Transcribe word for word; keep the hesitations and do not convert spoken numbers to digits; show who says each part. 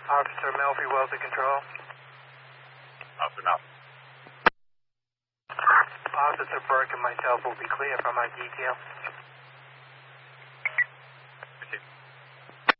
Speaker 1: Officer Melfi, well to control.
Speaker 2: Up and up.
Speaker 1: Officer Burke and myself will be clear from our detail.